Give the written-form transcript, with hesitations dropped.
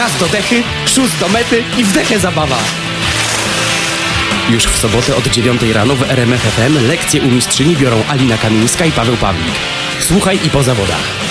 Gaz do dechy, szóst do mety i wdechę zabawa. Już w sobotę od 9 rano w RMF FM lekcje u mistrzyni biorą Alina Kamińska i Paweł Pawlik. Słuchaj i po zawodach.